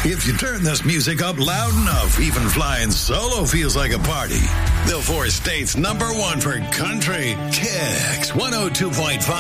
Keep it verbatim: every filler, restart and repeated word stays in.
If you turn this music up loud enough, even flying solo feels like a party. The four states number one for country, Kicks one oh two point five.